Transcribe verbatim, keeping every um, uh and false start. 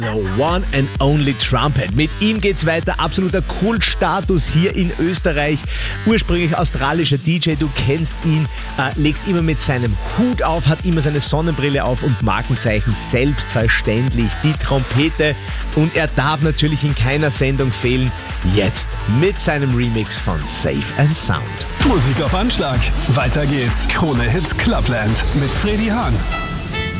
The one and only Trumpet. Mit ihm geht's weiter. Absoluter Kultstatus hier in Österreich. Ursprünglich australischer D J, du kennst ihn, äh, legt immer mit seinem Hut auf, hat immer seine Sonnenbrille auf und Markenzeichen selbstverständlich die Trompete. Und er darf natürlich in keiner Sendung fehlen. Jetzt mit seinem Remix von Safe and Sound. Musik auf Anschlag. Weiter geht's. Krone Hits Clubland mit Freddy Hahn.